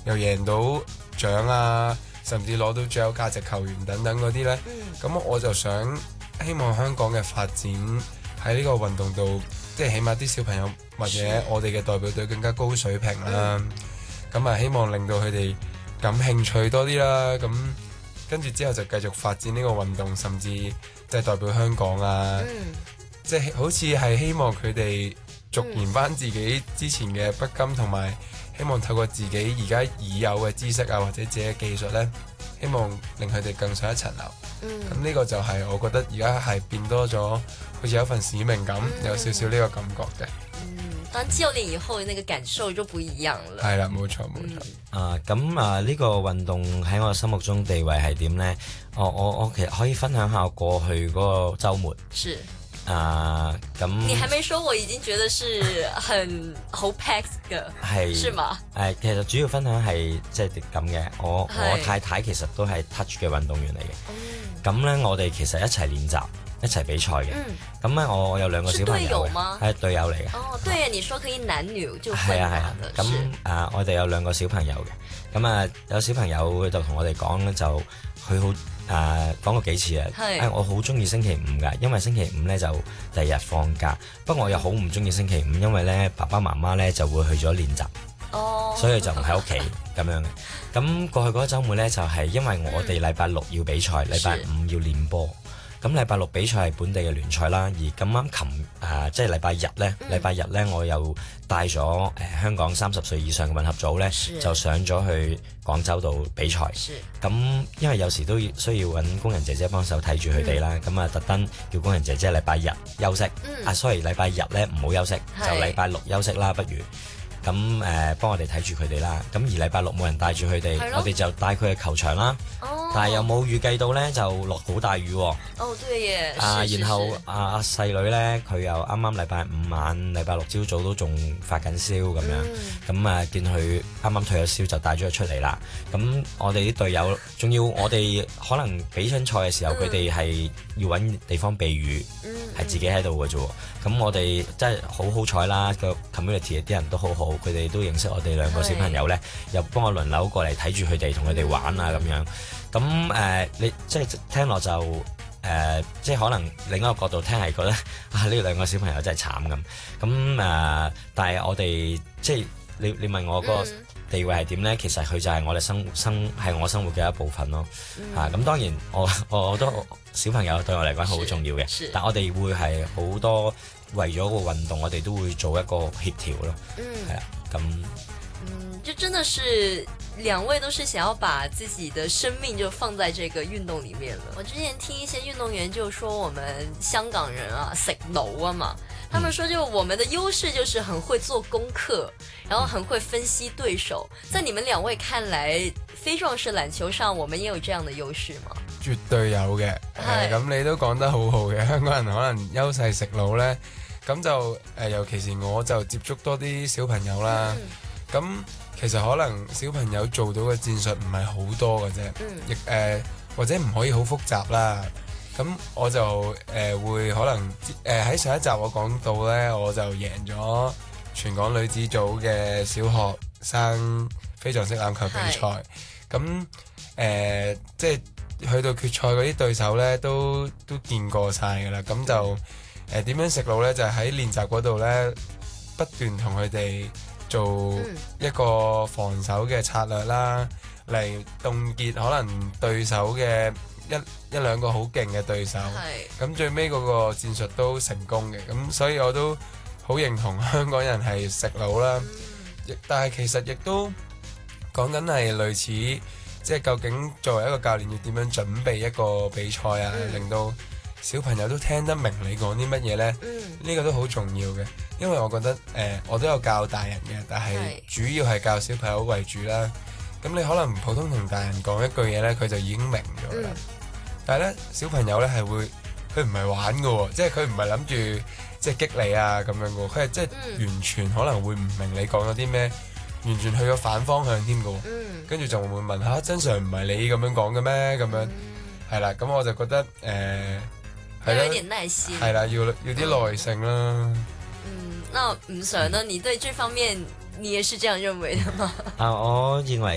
又贏到獎啊，甚至攞到最有價值球員等等嗰啲呢。咁我就想希望香港嘅發展喺呢個運動度，即係起碼啲小朋友或者我哋嘅代表隊更加高水平啦。咁啊，希望令到佢哋感興趣多啲啦。咁跟住之後就繼續發展呢個運動，甚至即係代表香港啊。即係好似係希望佢哋續延翻自己之前嘅不甘，同埋希望透過自己而家已有嘅知識啊，或者自己嘅技術呢，希望令佢哋更上一層樓。咁呢個就係我覺得而家係變多咗，好似有一份使命感，有少少呢個感覺嘅。 當教練以後，那個感受就不一樣了。 係啦，冇錯冇錯。 咁呢個運動喺我心目中地位係點呢？我其實可以分享下我過去嗰個週末。 是。 咁你還沒說，我已經覺得是很好 pack 嘅，係，是嗎？ 其實主要分享係即係咁嘅，我太太其實都係 touch 嘅運動員嚟嘅。咁咧，我哋其實一齊練習，一齊比賽嘅。咁咧，我有兩個小朋友嘅，係隊友嚟嘅。 哦，對啊，你說可以男女就分嘛的。 咁我哋有兩個小朋友嘅。咁有小朋友就同我哋講咧，就佢好。講過幾次啊！我好中意星期五㗎，因為星期五咧就第二日放假。不過我又好唔中意星期五，因為咧爸爸媽媽咧就會去咗練習，所以就唔喺屋企咁樣嘅。咁過去嗰個週末咧就係因為我哋禮拜六要比賽，禮拜五要練波。咁禮拜六比賽係本地嘅聯賽啦，而咁啱即係禮拜日咧，我又帶咗香港30歲以上嘅混合組咧，就上咗去廣州度比賽。咁因為有時都需要揾工人姐姐幫手睇住佢哋啦，咁特登叫工人姐姐禮拜日休息。sorry，禮拜日咧唔好休息，就禮拜六休息啦，不如。咁幫我哋睇住佢哋啦。咁而禮拜六冇人帶住佢哋，我哋就帶佢去球場啦。但係又冇預計到咧，就落好大雨喎。 對耶。 然後阿細女咧，佢又啱啱禮拜五晚、禮拜六朝早都仲發緊燒咁樣。咁見佢啱啱退咗燒，就帶咗佢出嚟啦。咁我哋啲隊友，仲要我哋可能比親賽嘅時候，佢哋係要揾地方避雨，係自己喺度嘅啫。咁我哋真係好好彩啦，個 community 啲人都好好，佢哋都認識我哋兩個小朋友咧，又幫我輪流過嚟睇住佢哋，同佢哋玩啊咁樣。咁你即係聽落就即係可能另一個角度聽係覺得呢兩個小朋友真係慘咁。咁但係我哋即係你問我個地位係點咧？其實佢就係我哋係我生活嘅一部分咯。咁當然我都小朋友對我嚟講好重要嘅，但我哋會係好多為咗個運動，我哋都會做一個協調咯。係啊，咁就真的是兩位都是想要把自己的生命就放在這個運動裏面了。我之前聽一些運動員就說我們香港人啊食腦啊嘛，他們說就我們的優勢就是很會做功課，然後很會分析對手。在你們兩位看來，非壯士籃球上我們也有這樣的優勢嗎？ 絕對有嘅。咁你都講得好好嘅，香港人可能優勢食腦呢。咁就尤其是我就接觸多啲小朋友啦。咁其實可能小朋友做到嘅戰術唔係好多嘅啫，亦或者唔可以好複雜啦。咁我就會可能喺上一集我講到呢，我就贏咗全港女子組嘅小學生非常式籃球比賽。咁即係去到決賽嗰啲對手呢，都見過晒㗎啦。咁就點樣食腦呢？就喺練習嗰度呢，不斷同佢哋做一個防守嘅策略啦，嚟凍結可能對手嘅一兩個好勁嘅對手。咁最尾嗰個戰術都成功嘅，咁所以我都好認同香港人係食腦啦。但係其實亦都講緊係類似，即係究竟作為一個教練要點樣準備一個比賽啊，令到小朋友都聽得明你講啲乜嘢呢？呢個都好重要嘅，因為我覺得我都有教大人嘅，但係主要係教小朋友為主啦。咁你可能普通同大人講一句嘢呢，佢就已經明咗啦。但係呢，小朋友呢係會，佢唔係玩㗎喎，即係佢唔係諗住即係激你啊咁樣㗎喎，佢係即係完全可能會唔明你講咗啲咩，完全去咗反方向添㗎喎。跟住就會問下，真相唔係你咁樣講嘅咩？咁樣係啦，咁我就覺得要有點耐心， 係啦，要啲耐性啦。 那吳 Sir 呢？你對這方面你也是這樣認為的嗎？ 我認為